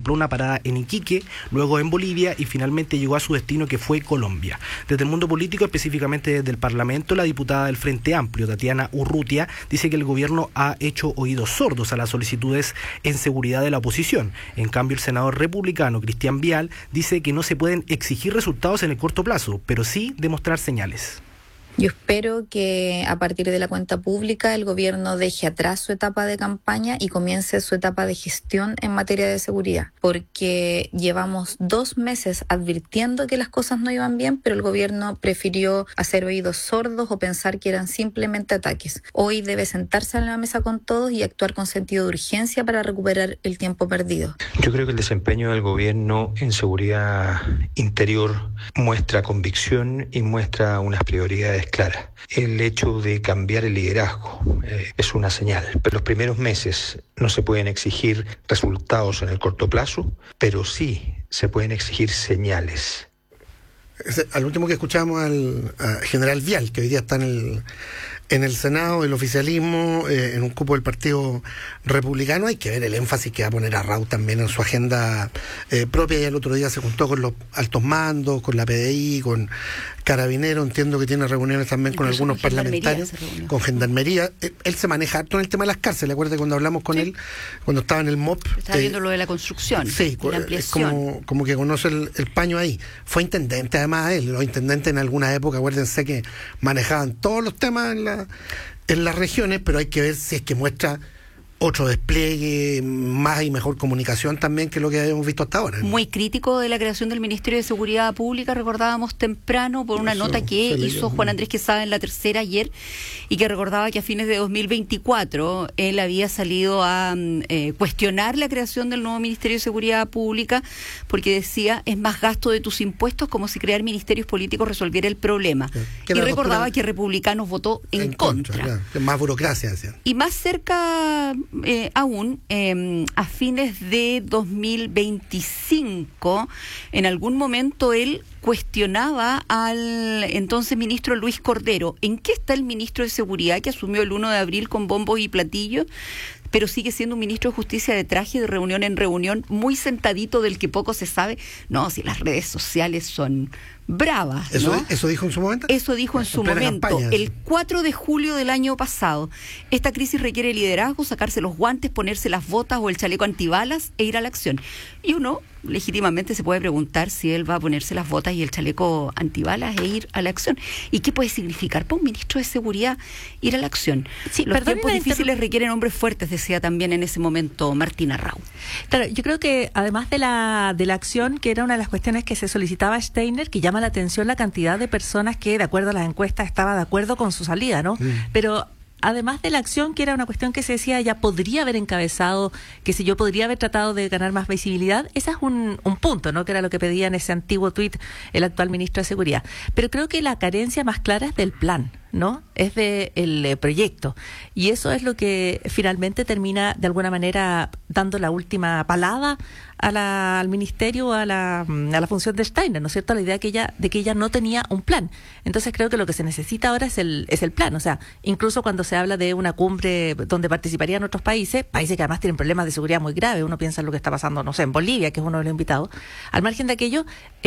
contempló una parada en Iquique, luego en Bolivia y finalmente llegó a su destino, que fue Colombia. Desde el mundo político, específicamente desde el Parlamento, la diputada del Frente Amplio, Tatiana Urrutia, dice que el gobierno ha hecho oídos sordos a las solicitudes en seguridad de la oposición. En cambio, el senador republicano Cristian Vial dice que no se pueden exigir resultados en el corto plazo, pero sí demostrar señales. Yo espero que a partir de la cuenta pública el gobierno deje atrás su etapa de campaña y comience su etapa de gestión en materia de seguridad, porque llevamos 2 meses advirtiendo que las cosas no iban bien, pero el gobierno prefirió hacer oídos sordos o pensar que eran simplemente ataques. Hoy debe sentarse a la mesa con todos y actuar con sentido de urgencia para recuperar el tiempo perdido. Yo creo que el desempeño del gobierno en seguridad interior muestra convicción y muestra unas prioridades claras. El hecho de cambiar el liderazgo es una señal, pero los primeros meses no se pueden exigir resultados en el corto plazo, pero sí se pueden exigir señales. Al último que escuchamos al general Vial, que hoy día está en el Senado, el oficialismo, en un cupo del Partido Republicano. Hay que ver el énfasis que va a poner Arrau también en su agenda propia. Ya el otro día se juntó con los altos mandos, con la PDI, con Carabineros. Entiendo que tiene reuniones también con algunos parlamentarios, con Gendarmería. Él se maneja harto en el tema de las cárceles. Acuérdate cuando hablamos con él, cuando estaba en el MOP. Estaba viendo lo de la construcción, sí, la ampliación. Es como que conoce el paño ahí. Fue intendente además él. Los intendentes en alguna época, acuérdense que manejaban todos los temas en las regiones, pero hay que ver si es que muestra otro despliegue, más y mejor comunicación también que lo que habíamos visto hasta ahora. Muy crítico de la creación del Ministerio de Seguridad Pública, recordábamos temprano por una nota que hizo Juan Andrés Quesada en La Tercera ayer, y que recordaba que a fines de 2024 él había salido a cuestionar la creación del nuevo Ministerio de Seguridad Pública, porque decía, es más gasto de tus impuestos, como si crear ministerios políticos resolviera el problema. Y recordaba que Republicanos votó en contra. Claro. Más burocracia, decían. Y más cerca aún, a fines de 2025, en algún momento él cuestionaba al entonces ministro Luis Cordero. ¿En qué está el ministro de Seguridad que asumió el 1 de abril con bombos y platillos, pero sigue siendo un ministro de Justicia de traje, de reunión en reunión, muy sentadito, del que poco se sabe? No, si las redes sociales son bravas, ¿no? ¿Eso dijo en su momento? Eso dijo en su momento, campaña, el 4 de julio del año pasado. Esta crisis requiere liderazgo, sacarse los guantes, ponerse las botas o el chaleco antibalas e ir a la acción. Y uno legítimamente se puede preguntar si él va a ponerse las botas y el chaleco antibalas e ir a la acción. ¿Y qué puede significar para un ministro de Seguridad ir a la acción? Sí, los tiempos difíciles requieren hombres fuertes, decía también en ese momento Martín Arrau. Claro, yo creo que además de la acción, que era una de las cuestiones que se solicitaba a Steiner, que llama la atención la cantidad de personas que, de acuerdo a las encuestas, estaba de acuerdo con su salida, ¿no? Pero además de la acción, que era una cuestión que se decía ya podría haber encabezado, que si yo podría haber tratado de ganar más visibilidad, ese es un punto, ¿no? Que era lo que pedía en ese antiguo tuit el actual ministro de Seguridad. Pero creo que la carencia más clara es del plan, ¿no? Es del proyecto. Y eso es lo que finalmente termina, de alguna manera, dando la última palabra al ministerio, a la función de Steiner, ¿no es cierto? La idea de que ella no tenía un plan. Entonces creo que lo que se necesita ahora es el plan. O sea, incluso cuando se habla de una cumbre donde participarían otros países que además tienen problemas de seguridad muy graves, uno piensa en lo que está pasando, no sé, en Bolivia, que es uno de los invitados. Al margen de aquello,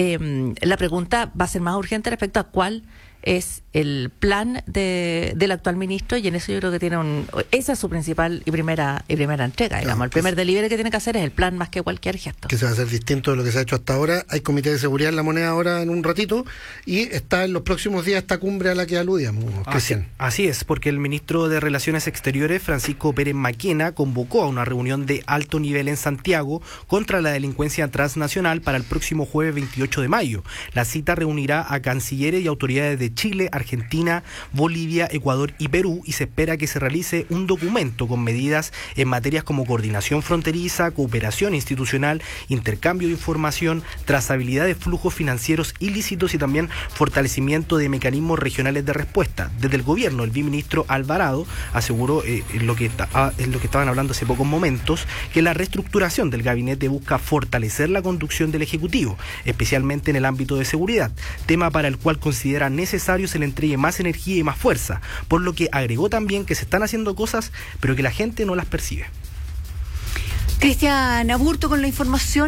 la pregunta va a ser más urgente respecto a cuál es el plan del actual ministro, y en eso yo creo que esa es su principal y primera entrega, digamos. El primer delivery que tiene que hacer es el plan más que cualquier gesto. Que se va a hacer distinto de lo que se ha hecho hasta ahora. Hay comité de seguridad en La Moneda ahora en un ratito, y está en los próximos días esta cumbre a la que aludíamos, Cristian. Así es, porque el ministro de Relaciones Exteriores, Francisco Pérez Maquena, convocó a una reunión de alto nivel en Santiago contra la delincuencia transnacional para el próximo jueves 28 de mayo. La cita reunirá a cancilleres y autoridades de Chile, Argentina, Bolivia, Ecuador y Perú, y se espera que se realice un documento con medidas en materias como coordinación fronteriza, cooperación institucional, intercambio de información, trazabilidad de flujos financieros ilícitos y también fortalecimiento de mecanismos regionales de respuesta. Desde el gobierno, el viceministro Alvarado aseguró en lo que estaban hablando hace pocos momentos, que la reestructuración del gabinete busca fortalecer la conducción del Ejecutivo, especialmente en el ámbito de seguridad, tema para el cual considera necesario se le entregue más energía y más fuerza, por lo que agregó también que se están haciendo cosas, pero que la gente no las percibe. Cristian Aburto con la información.